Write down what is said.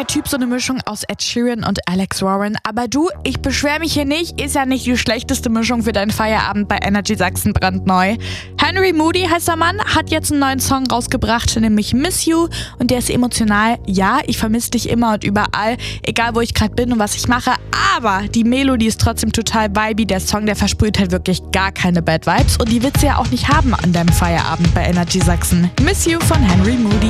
der Typ so eine Mischung aus Ed Sheeran und Alex Warren. Aber du, ich beschwere mich hier nicht, ist ja nicht die schlechteste Mischung für deinen Feierabend bei Energy Sachsen brandneu. Henry Moody heißt der Mann, hat jetzt einen neuen Song rausgebracht, nämlich Miss You. Und der ist emotional. Ja, ich vermisse dich immer und überall, egal wo ich gerade bin und was ich mache. Aber die Melodie ist trotzdem total vibey. Der Song, der versprüht halt wirklich gar keine Bad Vibes. Und die willst du ja auch nicht haben an deinem Feierabend bei Energy Sachsen. Miss You von Henry Moody.